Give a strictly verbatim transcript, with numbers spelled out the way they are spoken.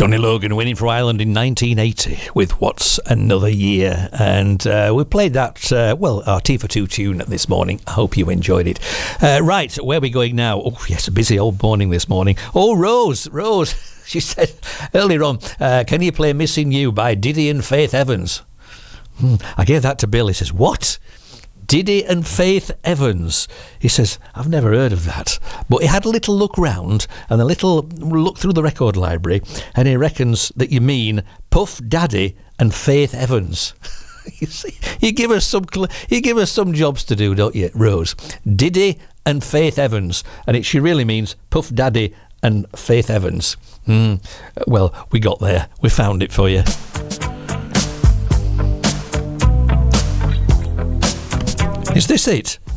Johnny Logan winning for Ireland in nineteen eighty with What's Another Year. And uh, we played that, uh, well, our T for two tune this morning. I hope you enjoyed it. Uh, right, where are we going now? Oh, yes, a busy old morning this morning. Oh, Rose, Rose, she said earlier on, uh, can you play Missing You by Diddy and Faith Evans? Hmm, I gave that to Bill. He says, what? Diddy and Faith Evans. He says, I've never heard of that. But he had a little look round and a little look through the record library, and he reckons that you mean Puff Daddy and Faith Evans. You see, you give us some you give us some jobs to do, don't you, Rose? Diddy and Faith Evans, and it she really means Puff Daddy and Faith Evans. Mm. Well, we got there. We found it for you. Is this it?